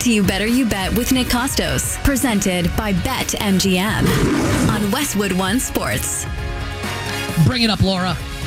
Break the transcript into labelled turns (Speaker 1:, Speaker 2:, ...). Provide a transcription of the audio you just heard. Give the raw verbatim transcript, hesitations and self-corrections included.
Speaker 1: to You Better You Bet with Nick Costos, presented by BetMGM on Westwood One Sports.
Speaker 2: Bring it up, Laura.